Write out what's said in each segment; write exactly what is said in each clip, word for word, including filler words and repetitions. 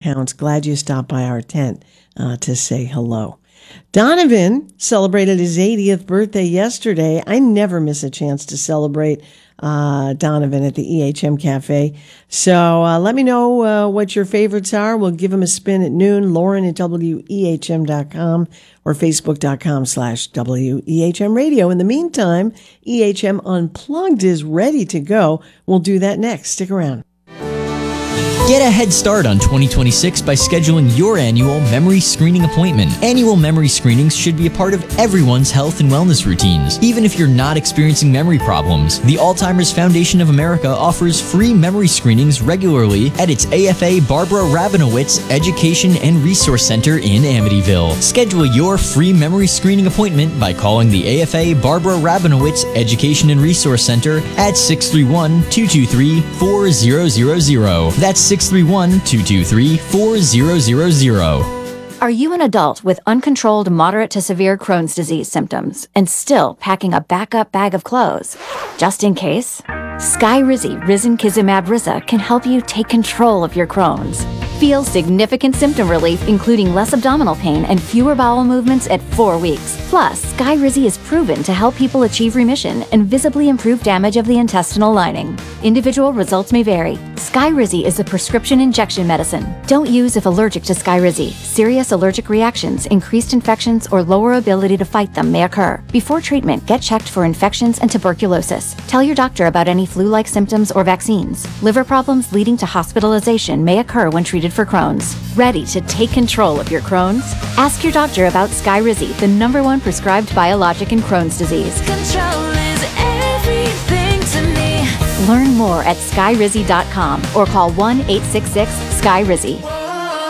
counts. Glad you stopped by our tent uh, to say hello. Donovan celebrated his eightieth birthday yesterday. I never miss a chance to celebrate uh, Donovan at the E H M Cafe. So uh, let me know uh, what your favorites are. We'll give him a spin at noon. Lauren at W E H M dot com or Facebook.com slash W E H M radio. In the meantime, E H M Unplugged is ready to go. We'll do that next. Stick around. Get a head start on twenty twenty-six by scheduling your annual memory screening appointment. Annual memory screenings should be a part of everyone's health and wellness routines, even if you're not experiencing memory problems. The Alzheimer's Foundation of America offers free memory screenings regularly at its A F A Barbara Rabinowitz Education and Resource Center in Amityville. Schedule your free memory screening appointment by calling the A F A Barbara Rabinowitz Education and Resource Center at six three one, two two three, four zero zero zero. That's six three one, two two three, four zero zero zero. Are you an adult with uncontrolled moderate to severe Crohn's disease symptoms and still packing a backup bag of clothes? Just in case? Skyrizi Risankizumab Riza can help you take control of your Crohn's. Feel significant symptom relief, including less abdominal pain and fewer bowel movements at four weeks. Plus, Skyrizi is proven to help people achieve remission and visibly improve damage of the intestinal lining. Individual results may vary. Skyrizi is a prescription injection medicine. Don't use if allergic to Skyrizi. Serious allergic reactions, increased infections, or lower ability to fight them may occur. Before treatment, get checked for infections and tuberculosis. Tell your doctor about any flu-like symptoms or vaccines. Liver problems leading to hospitalization may occur when treated for Crohn's. Ready to take control of your Crohn's? Ask your doctor about Skyrizi, the number one prescribed biologic in Crohn's disease. Control is everything to me. Learn more at skyrizi dot com or call one eight six six, S K Y R I Z I.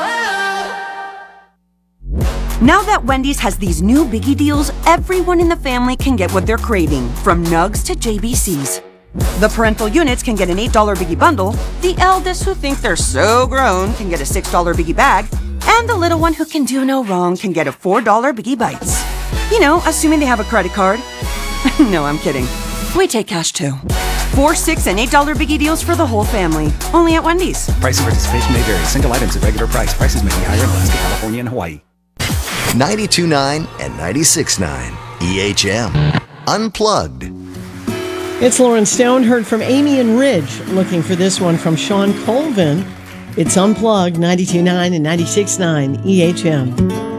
Now that Wendy's has these new biggie deals, everyone in the family can get what they're craving, from nugs to J B Cs. The parental units can get an eight dollar biggie bundle, the eldest who think they're so grown can get a six dollar biggie bag, and the little one who can do no wrong can get a four dollar biggie bites. You know, assuming they have a credit card. No, I'm kidding. We take cash too. Four, six, and eight dollar biggie deals for the whole family. Only at Wendy's. Price and participation may vary. Single items at regular price. Prices may be higher in Alaska, California, and Hawaii. ninety-two point nine and ninety-six point nine E H M Unplugged. It's Lauren Stone, heard from Amy and Ridge, looking for this one from Sean Colvin. It's Unplugged, ninety-two point nine and ninety-six point nine E H M.